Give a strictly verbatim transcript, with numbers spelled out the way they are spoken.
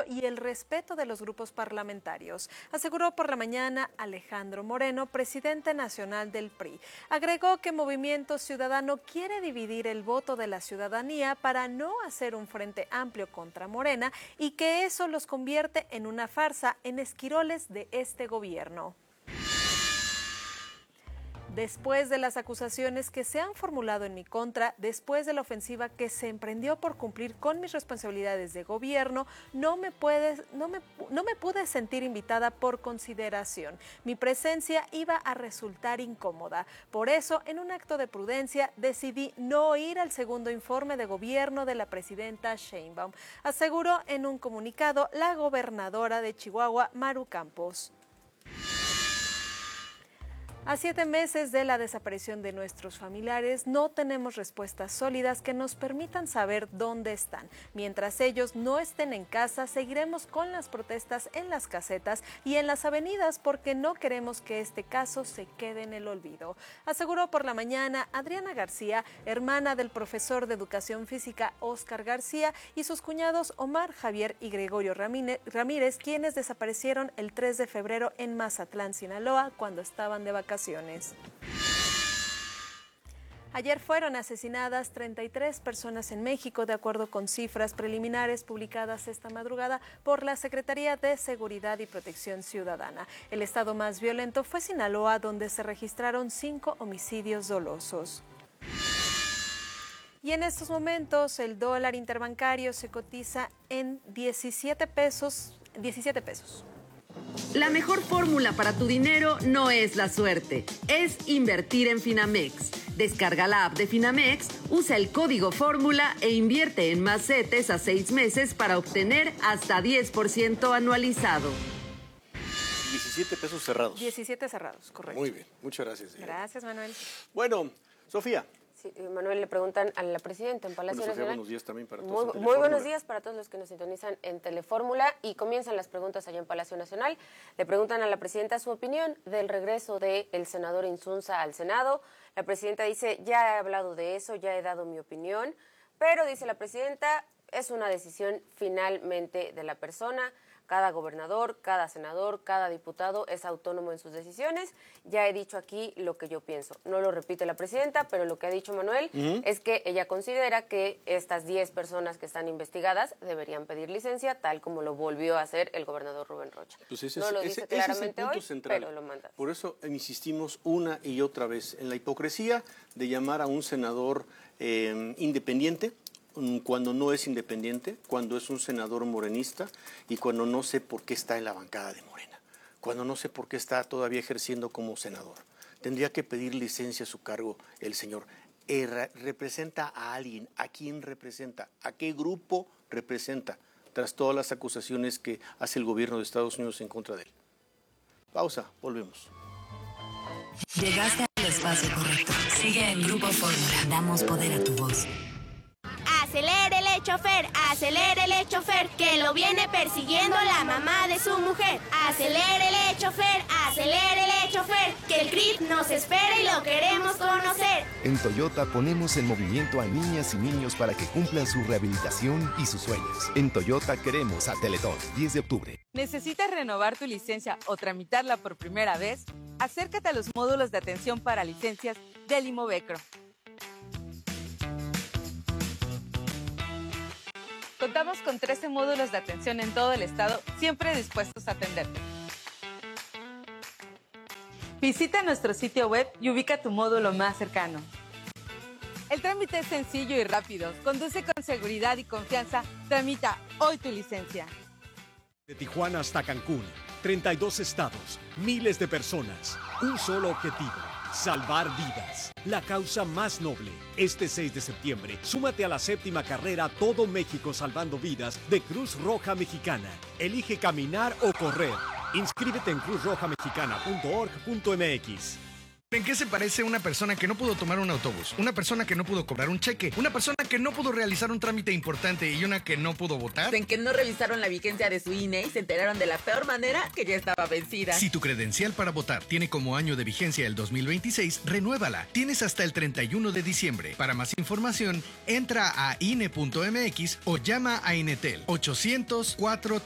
y el respeto de los grupos parlamentarios, aseguró por la mañana Alejandro Moreno, presidente nacional del P R I. Agregó que Movimiento Ciudadano quiere dividir el voto de la ciudadanía para no hacer un frente amplio contra Morena y que eso los convierte en una farsa, en esquiroles de este gobierno. Después de las acusaciones que se han formulado en mi contra, después de la ofensiva que se emprendió por cumplir con mis responsabilidades de gobierno, no me, puede, no, me, no me pude sentir invitada por consideración. Mi presencia iba a resultar incómoda. Por eso, en un acto de prudencia, decidí no ir al segundo informe de gobierno de la presidenta Sheinbaum, aseguró en un comunicado la gobernadora de Chihuahua, Maru Campos. A siete meses de la desaparición de nuestros familiares, no tenemos respuestas sólidas que nos permitan saber dónde están. Mientras ellos no estén en casa, seguiremos con las protestas en las casetas y en las avenidas porque no queremos que este caso se quede en el olvido, aseguró por la mañana Adriana García, hermana del profesor de Educación Física Óscar García, y sus cuñados Omar, Javier y Gregorio Ramírez, quienes desaparecieron el tres de febrero en Mazatlán, Sinaloa, cuando estaban de vacaciones. Ayer fueron asesinadas treinta y tres personas en México, de acuerdo con cifras preliminares publicadas esta madrugada por la Secretaría de Seguridad y Protección Ciudadana. El estado más violento fue Sinaloa, donde se registraron cinco homicidios dolosos. Y en estos momentos el dólar interbancario se cotiza en diecisiete pesos. diecisiete pesos. La mejor fórmula para tu dinero no es la suerte, es invertir en Finamex. Descarga la app de Finamex, usa el código fórmula e invierte en más CETES a seis meses para obtener hasta diez por ciento anualizado. diecisiete pesos cerrados. diecisiete cerrados, correcto. Muy bien, muchas gracias. Señora. Gracias, Manuel. Bueno, Sofía. Sí, Manuel, le preguntan a la presidenta en Palacio bueno, Sofía, Nacional. buenos días también para todos. Muy, muy buenos días para todos los que nos sintonizan en Telefórmula y comienzan las preguntas allá en Palacio Nacional. Le preguntan a la presidenta su opinión del regreso del senador Insunza al Senado. La presidenta dice, ya he hablado de eso, ya he dado mi opinión, pero dice la presidenta, es una decisión finalmente de la persona. Cada gobernador, cada senador, cada diputado es autónomo en sus decisiones. Ya he dicho aquí lo que yo pienso. No lo repite la presidenta, pero lo que ha dicho Manuel uh-huh. es que ella considera que estas diez personas que están investigadas deberían pedir licencia, tal como lo volvió a hacer el gobernador Rubén Rocha. Pues ese, no lo ese, dice ese claramente es el punto hoy, central. Pero lo manda. Por eso insistimos una y otra vez en la hipocresía de llamar a un senador eh, independiente, cuando no es independiente, cuando es un senador morenista y cuando no sé por qué está en la bancada de Morena, cuando no sé por qué está todavía ejerciendo como senador. Tendría que pedir licencia a su cargo el señor. Eh, ¿Representa a alguien? ¿A quién representa? ¿A qué grupo representa? Tras todas las acusaciones que hace el gobierno de Estados Unidos en contra de él. Pausa, volvemos. Llegaste al espacio correcto. Sigue en Grupo Fórmula. Damos poder a tu voz. Acelérele, chofer, acelérele, chofer, que lo viene persiguiendo la mamá de su mujer. Acelérele, chofer, acelérele, chofer, que el C R I T nos espera y lo queremos conocer. En Toyota ponemos en movimiento a niñas y niños para que cumplan su rehabilitación y sus sueños. En Toyota queremos a Teletón, diez de octubre. ¿Necesitas renovar tu licencia o tramitarla por primera vez? Acércate a los módulos de atención para licencias del Imovecro. Contamos con trece módulos de atención en todo el estado, siempre dispuestos a atenderte. Visita nuestro sitio web y ubica tu módulo más cercano. El trámite es sencillo y rápido. Conduce con seguridad y confianza. Tramita hoy tu licencia. De Tijuana hasta Cancún, treinta y dos estados, miles de personas, un solo objetivo. Salvar vidas, la causa más noble. Este seis de septiembre, súmate a la séptima carrera Todo México Salvando Vidas de Cruz Roja Mexicana. Elige caminar o correr. Inscríbete en cruz roja mexicana punto org punto m x. ¿En qué se parece una persona que no pudo tomar un autobús? Una persona que no pudo cobrar un cheque, una persona que no pudo realizar un trámite importante y una que no pudo votar. En que no revisaron la vigencia de su I N E y se enteraron de la peor manera que ya estaba vencida. Si tu credencial para votar tiene como año de vigencia el dos mil veintiséis, renuévala. Tienes hasta el treinta y uno de diciembre. Para más información, entra a I N E punto m x o llama a Inetel ochocientos cuatro